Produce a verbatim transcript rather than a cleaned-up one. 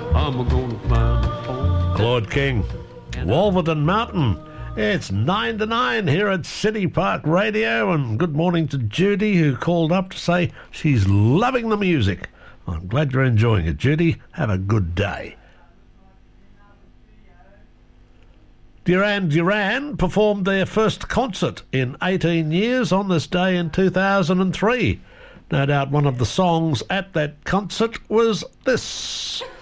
I'm gonna climb up on Claude King, Wolverton Mountain. It's nine to nine here at City Park Radio, and good morning to Judy, who called up to say she's loving the music. I'm glad you're enjoying it, Judy. Have a good day. Duran Duran performed their first concert in eighteen years on this day in two thousand three. No doubt one of the songs at that concert was this.